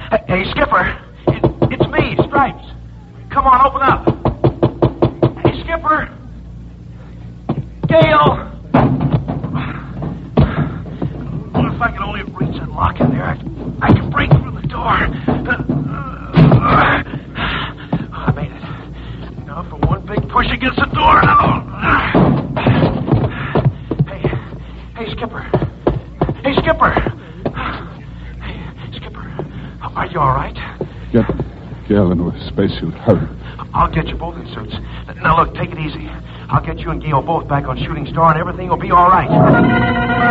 Hey, Skipper. It's me, Stripes. Come on, open up. Hey, Skipper. Gale. Well, if I could only reach that lock in there, I could break through the door. I made it. Now for one big push against the door. Hey, Skipper. Hey, Skipper. Hey, Skipper. Are you all right? Get Gale into a spacesuit. Hurry. I'll get you both in suits. Now, look, take it easy. I'll get you and Gale both back on Shooting Star, and everything will be all right.